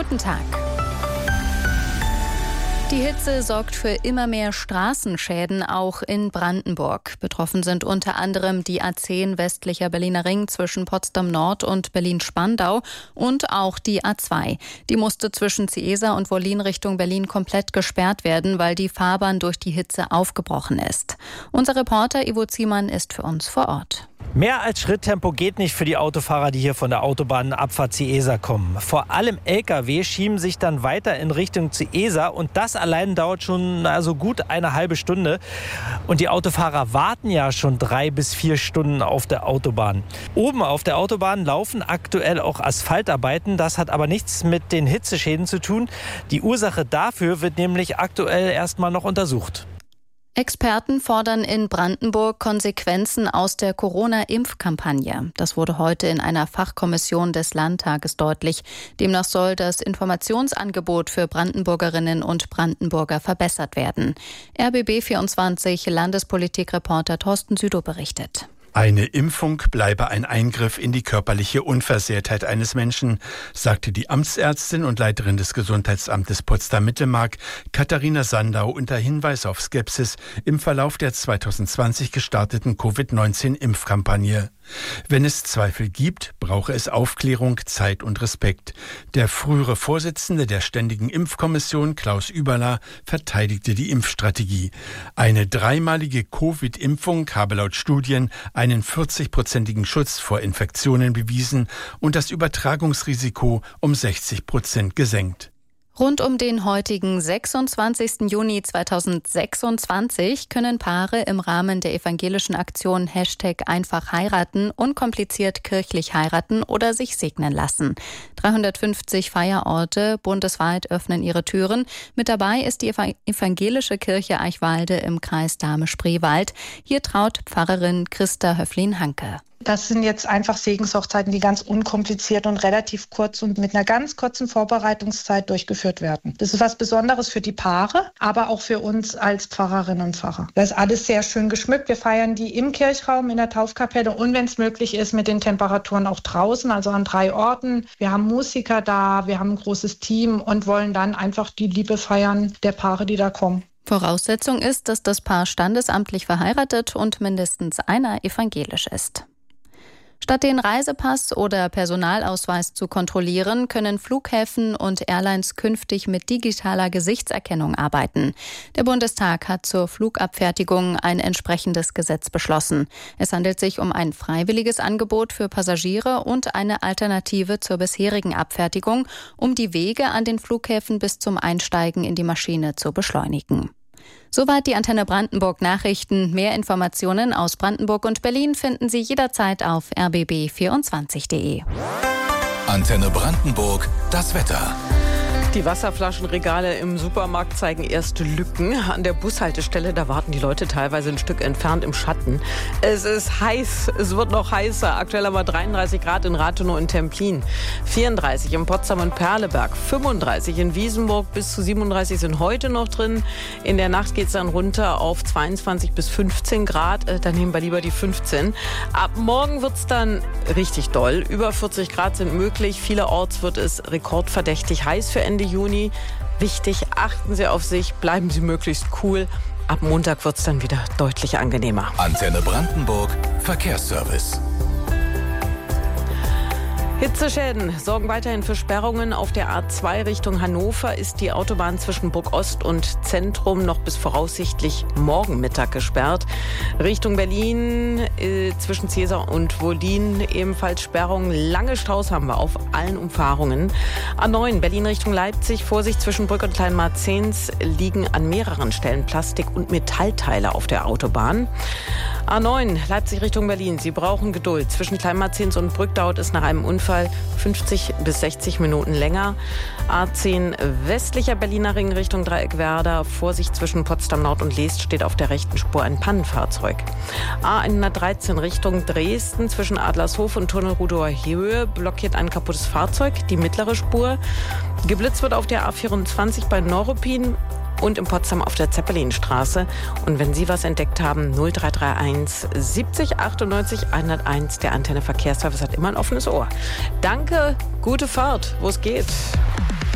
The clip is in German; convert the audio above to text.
Guten Tag. Die Hitze sorgt für immer mehr Straßenschäden, auch in Brandenburg. Betroffen sind unter anderem die A10 westlicher Berliner Ring zwischen Potsdam Nord und Berlin-Spandau und auch die A2. Die musste zwischen Ciesa und Wollin Richtung Berlin komplett gesperrt werden, weil die Fahrbahn durch die Hitze aufgebrochen ist. Unser Reporter Ivo Ziemann ist für uns vor Ort. Mehr als Schritttempo geht nicht für die Autofahrer, die hier von der Autobahnabfahrt Ciesa kommen. Vor allem Lkw schieben sich dann weiter in Richtung Ciesa und das allein dauert schon gut eine halbe Stunde. Und die Autofahrer warten ja schon 3 bis 4 Stunden auf der Autobahn. Oben auf der Autobahn laufen aktuell auch Asphaltarbeiten. Das hat aber nichts mit den Hitzeschäden zu tun. Die Ursache dafür wird nämlich aktuell erstmal noch untersucht. Experten fordern in Brandenburg Konsequenzen aus der Corona-Impfkampagne. Das wurde heute in einer Fachkommission des Landtages deutlich. Demnach soll das Informationsangebot für Brandenburgerinnen und Brandenburger verbessert werden. RBB24 Landespolitikreporter Thorsten Südow berichtet. Eine Impfung bleibe ein Eingriff in die körperliche Unversehrtheit eines Menschen, sagte die Amtsärztin und Leiterin des Gesundheitsamtes Potsdam-Mittelmark, Katharina Sandau, unter Hinweis auf Skepsis im Verlauf der 2020 gestarteten Covid-19-Impfkampagne. Wenn es Zweifel gibt, brauche es Aufklärung, Zeit und Respekt. Der frühere Vorsitzende der Ständigen Impfkommission, Klaus Überler, verteidigte die Impfstrategie. Eine 3-malige Covid-Impfung habe laut Studien einen 40-prozentigen Schutz vor Infektionen bewiesen und das Übertragungsrisiko um 60% gesenkt. Rund um den heutigen 26. Juni 2026 können Paare im Rahmen der evangelischen Aktion #einfach heiraten unkompliziert kirchlich heiraten oder sich segnen lassen. 350 Feierorte bundesweit öffnen ihre Türen. Mit dabei ist die evangelische Kirche Eichwalde im Kreis Dahme-Spreewald. Hier traut Pfarrerin Christa Höflin-Hanke. Das sind jetzt einfach Segenshochzeiten, die ganz unkompliziert und relativ kurz und mit einer ganz kurzen Vorbereitungszeit durchgeführt werden. Das ist was Besonderes für die Paare, aber auch für uns als Pfarrerinnen und Pfarrer. Das ist alles sehr schön geschmückt. Wir feiern die im Kirchraum, in der Taufkapelle und wenn es möglich ist, mit den Temperaturen auch draußen, also an 3 Orten. Wir haben Musiker da, wir haben ein großes Team und wollen dann einfach die Liebe feiern der Paare, die da kommen. Voraussetzung ist, dass das Paar standesamtlich verheiratet und mindestens einer evangelisch ist. Statt den Reisepass oder Personalausweis zu kontrollieren, können Flughäfen und Airlines künftig mit digitaler Gesichtserkennung arbeiten. Der Bundestag hat zur Flugabfertigung ein entsprechendes Gesetz beschlossen. Es handelt sich um ein freiwilliges Angebot für Passagiere und eine Alternative zur bisherigen Abfertigung, um die Wege an den Flughäfen bis zum Einsteigen in die Maschine zu beschleunigen. Soweit die Antenne Brandenburg Nachrichten. Mehr Informationen aus Brandenburg und Berlin finden Sie jederzeit auf rbb24.de. Antenne Brandenburg, das Wetter. Die Wasserflaschenregale im Supermarkt zeigen erste Lücken. An der Bushaltestelle, da warten die Leute teilweise ein Stück entfernt im Schatten. Es ist heiß, es wird noch heißer. Aktuell haben wir 33 Grad in Rathenow und Templin, 34 in Potsdam und Perleberg, 35 in Wiesenburg, bis zu 37 sind heute noch drin. In der Nacht geht es dann runter auf 22 bis 15 Grad. Dann nehmen wir lieber die 15. Ab morgen wird es dann richtig doll. Über 40 Grad sind möglich. Vielerorts wird es rekordverdächtig heiß für Ende Juni. Wichtig, achten Sie auf sich, bleiben Sie möglichst cool. Ab Montag wird es dann wieder deutlich angenehmer. Antenne Brandenburg, Verkehrsservice. Hitzeschäden sorgen weiterhin für Sperrungen. Auf der A2 Richtung Hannover ist die Autobahn zwischen Burg Ost und Zentrum noch bis voraussichtlich morgen Mittag gesperrt. Richtung Berlin zwischen Ciesa und Wollin ebenfalls Sperrungen. Lange Staus haben wir auf allen Umfahrungen. A9 Berlin Richtung Leipzig. Vorsicht, zwischen Brück und Kleinmarzens liegen an mehreren Stellen Plastik- und Metallteile auf der Autobahn. A9 Leipzig Richtung Berlin. Sie brauchen Geduld. Zwischen Kleinmarzens und Brück dauert es nach einem Unfall 50 bis 60 Minuten länger. A10 westlicher Berliner Ring Richtung Dreieckwerder. Vorsicht, zwischen Potsdam Nord und Leest steht auf der rechten Spur ein Pannenfahrzeug. A113 Richtung Dresden. Zwischen Adlershof und Tunnelrudower Höhe blockiert ein kaputtes Fahrzeug die mittlere Spur. Geblitzt wird auf der A24 bei Neuruppin und in Potsdam auf der Zeppelinstraße. Und wenn Sie was entdeckt haben, 0331 70 98 101. Der Antenne Verkehrsservice hat immer ein offenes Ohr. Danke, gute Fahrt, wo es geht.